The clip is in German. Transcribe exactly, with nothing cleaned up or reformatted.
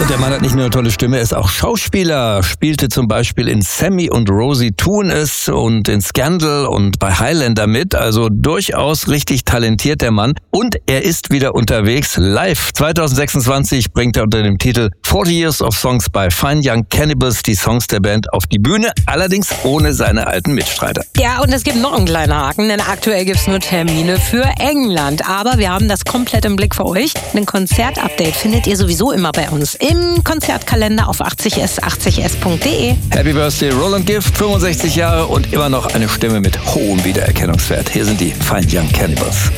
Und der Mann hat nicht nur eine tolle Stimme, er ist auch Schauspieler. Spielte zum Beispiel in Sammy und Rosie tun es und in Scandal und bei Highlander mit. Also durchaus richtig talentiert, der Mann. Und er ist wieder unterwegs. Live zwanzig sechsundzwanzig bringt er unter dem Titel forty Years of Songs by Fine Young Cannibals die Songs der Band auf die Bühne. Allerdings ohne seine alten Mitstreiter. Ja, und es gibt noch einen kleinen Haken, denn aktuell gibt's nur Termine für England. Aber wir haben das komplett im Blick für euch. Ein Konzertupdate findet ihr sowieso immer bei uns im Konzertkalender auf achtzig s achtzig s punkt de. Happy Birthday Roland Gift, fünfundsechzig Jahre und immer noch eine Stimme mit hohem Wiedererkennungswert. Hier sind die Fine Young Cannibals.